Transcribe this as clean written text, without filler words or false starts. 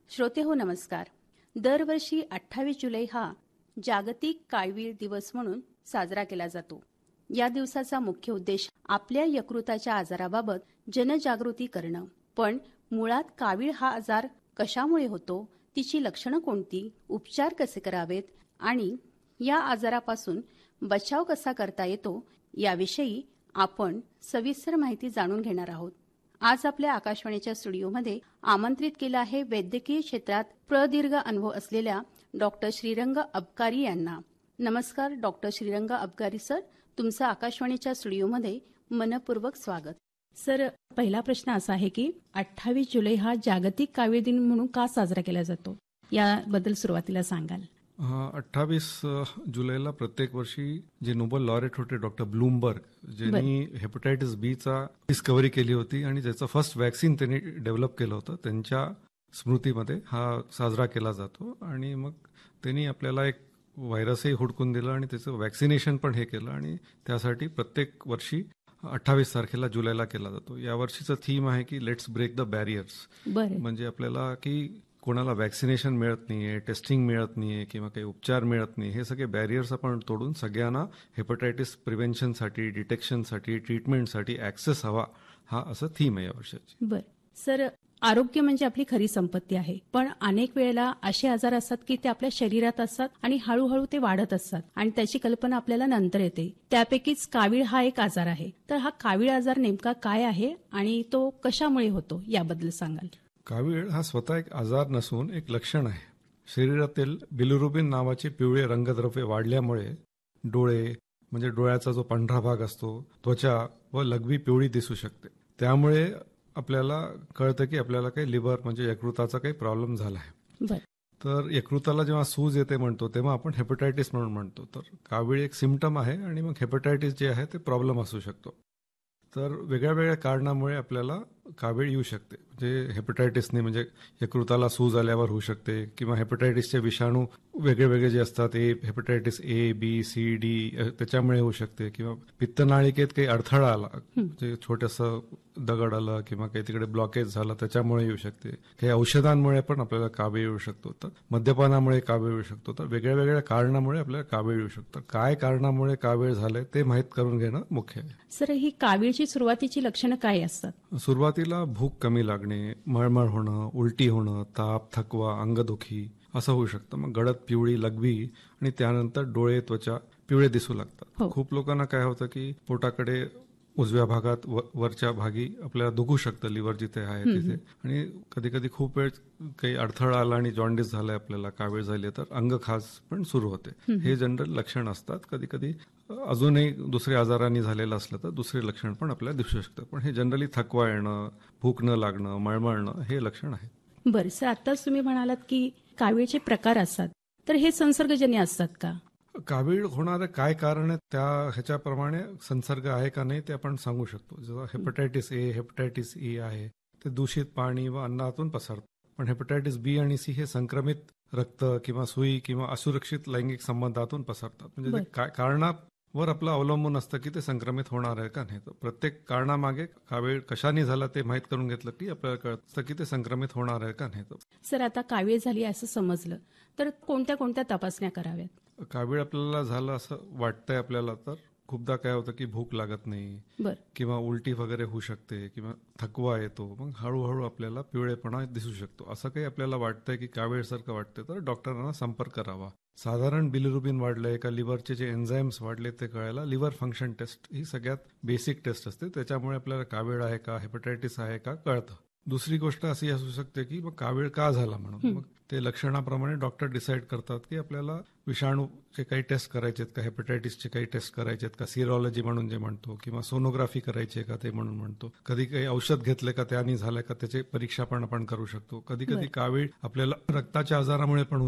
श्रोते हो नमस्कार. दरवर्षी 28 जुलै हा जागतिक काळवीळ दिवस म्हणून साजरा केला जातो. या दिवसाचा मुख्य उद्देश आपल्या यकृताच्या आजाराबाबत जनजागृती करणं. पण मुळात कावीळ हा आजार कशामुळे होतो, तिची लक्षणं कोणती, उपचार कसे करावेत आणि या आजारापासून बचाव कसा करता येतो याविषयी आपण सविस्तर माहिती जाणून घेणार आहोत. आज आपल्या आकाशवाणीच्या स्टुडिओमध्ये आमंत्रित केलं आहे वैद्यकीय क्षेत्रात प्रदीर्घ अनुभव असलेल्या डॉक्टर श्रीरंग अबकारी यांना. नमस्कार डॉक्टर श्रीरंग अबकारी सर, तुमचं आकाशवाणीच्या स्टुडिओमध्ये मनपूर्वक स्वागत. सर, पहिला प्रश्न असा आहे की 28 जुलै हा जागतिक कावीळ दिन म्हणून का साजरा केला जातो, याबद्दल सुरुवातीला सांगाल? 28 जुलैला प्रत्येक वर्षी जे नोबेल लॉरेट होते डॉक्टर ब्लूमबर्ग, ज्यांनी हेपटायटिस बी चा डिस्कव्हरी केली होती आणि ज्याचं फर्स्ट वॅक्सिन त्यांनी डेव्हलप केलं होतं, त्यांच्या स्मृतीमध्ये हा साजरा केला जातो. आणि मग त्यांनी आपल्याला एक व्हायरसही हुडकून दिलं आणि त्याचं वॅक्सिनेशन पण हे केलं आणि त्यासाठी प्रत्येक वर्षी 28 तारखेला जुलैला केला जातो. या वर्षीचं थीम आहे की लेट्स ब्रेक द बॅरियर्स. म्हणजे आपल्याला की कोणाला वॅक्सिनेशन मिळत नाहीये, टेस्टिंग मिळत नाहीये किंवा काही उपचार मिळत नाही, हे सगळे बॅरियर्स आपण तोडून सगळ्यांना हेपटायटिस प्रिव्हेन्शनसाठी, डिटेक्शनसाठी, ट्रीटमेंटसाठी ऍक्सेस हवा, हा असं थीम आहे या वर्षाची. बरं सर, आरोग्य म्हणजे आपली खरी संपत्ती आहे, पण अनेक वेळेला असे आजार असतात की ते आपल्या शरीरात असतात आणि हळूहळू ते वाढत असतात आणि त्याची कल्पना आपल्याला नंतर येते. त्यापैकीच कावीळ हा एक आजार आहे. तर हा कावीळ आजार नेमका काय आहे आणि तो कशामुळे होतो, याबद्दल सांगाल? कावीळ हा स्वतः एक आजार नसून एक लक्षण आहे. शरीरातील बिलिरुबिन नावाचे पिवळे रंगद्रव्य वाढल्यामुळे डोळे, म्हणजे डोळ्याचा जो पांढरा भाग असतो, त्वचा व लघवी पिवळी दिसू शकते. त्यामुळे आपल्याला कळतं की आपल्याला काही लिव्हर म्हणजे यकृताचा काही प्रॉब्लेम झाला आहे. तर यकृताला जेव्हा सूज येते म्हणतो तेव्हा आपण हेपटायटिस म्हणून म्हणतो. तर कावीळ एक सिम्पटम आहे आणि मग हेपटायटिस जे आहे ते प्रॉब्लेम असू शकतो. तर वेगळ्या वेगळ्या कारणामुळे आपल्याला कावीळ येऊ शकते. म्हणजे हेपटायटिसने म्हणजे यकृताला सूज आल्यावर होऊ शकते किंवा हेपटायटिसचे विषाणू वेगळे वेगळे जे असतात, हेपटायटिस ए, बी, सी, डी, त्याच्यामुळे होऊ शकते किंवा पित्तनाळिकेत काही अडथळा आला, म्हणजे छोटंसं दगड आलं किंवा काही तिकडे ब्लॉकेज झालं त्याच्यामुळे येऊ शकते. काही औषधांमुळे पण आपल्याला कावीळ येऊ शकतो. तर मद्यपानामुळे कावीळ येऊ शकतो. तर वेगळ्या वेगळ्या कारणामुळे आपल्याला कावीळ येऊ शकतं. काय कारणामुळे कावीळ झालंय ते माहीत करून घेणं मुख्य आहे. सर, ही कावीळची सुरुवातीची लक्षणं काय असतात? सुरुवातीला भूक कमी लागणे, मळमळ होणं, उलटी होणं, ताप, थकवा, अंगदुखी असं होऊ शकतं. मग गडद पिवळी लघवी आणि त्यानंतर डोळे, त्वचा पिवळे दिसू लागतात. खूप लोकांना काय होतं की पोटाकडे उजव्या भागात वरच्या भागी आपल्याला दुखू शकतं, लिव्हर जिथे आहे तिथे. आणि कधी कधी खूप वेळ काही अडथळा आला आणि जॉन्डिस झालाय, आपल्याला कावीळ झाली, तर अंग खाज पण सुरू होते. हे जनरल लक्षण असतात. कधी कधी अजूनही दुसऱ्या आजारांनी झालेलं असलं तर दुसरे लक्षण पण आपल्याला दिसू शकतं. पण हे जनरली थकवा येणं, भूक न लागणं, मळमळणं हे लक्षण आहे. बरं सर, आताच तुम्ही म्हणालात की कावीळचे प्रकार असतात, तर हे संसर्गजन्य असतात का? कावीळ होणारं काय कारण आहे त्या ह्याच्याप्रमाणे संसर्ग आहे का नाही ते आपण सांगू शकतो. जसं हेपटायटिस ए, हेपटायटिस ई आहे ते दूषित पाणी व अन्नातून पसरतं. पण हेपटायटिस बी आणि सी हे संक्रमित रक्त किंवा सुई किंवा असुरक्षित लैंगिक संबंधातून पसरतात. म्हणजे कारणावर आपलं अवलंबून असतं की ते संक्रमित होणार आहे का नाही. तर प्रत्येक कारणामागे कावीळ कशाने झाला ते माहीत करून घेतलं की आपल्याला कळतं की ते संक्रमित होणार आहे का नाही. सर, आता कावीळ झाली असं समजलं तर कोणत्या कोणत्या तपासण्या कराव्यात? कावीळ आपल्याला झालं असं वाटतंय आपल्याला तर खूपदा काय होतं की भूक लागत नाही किंवा उलटी वगैरे होऊ शकते किंवा थकवा येतो. मग हळूहळू आपल्याला पिवळेपणा दिसू शकतो. असं काही आपल्याला वाटतंय की कावीळसारखं वाटतंय तर डॉक्टरांना संपर्क करावा. साधारण बिलिरुबिन वाढलंय का, लिव्हरचे जे एन्झाईम्स वाढले ते कळायला लिव्हर फंक्शन टेस्ट ही सगळ्यात बेसिक टेस्ट असते. त्याच्यामुळे आपल्याला कावीळ आहे का, हेपटायटिस आहे का कळतं. दुसरी गोष्ट अशी असू शकते की मग कावीळ का झाला म्हणून. मग ते लक्षणाप्रमाणे डॉक्टर डिसाईड करतात की आपल्याला विषाणूचे काही टेस्ट करायचे आहेत का, हेपटायटिसचे काही टेस्ट करायचे आहेत का, सिरोलॉजी म्हणून जे म्हणतो, किंवा सोनोग्राफी करायची आहे का ते म्हणून म्हणतो. कधी काही औषध घेतले का त्याने झालंय का त्याची परीक्षा पण आपण करू शकतो. कधी कधी कावीळ आपल्याला रक्ताच्या आजारामुळे पण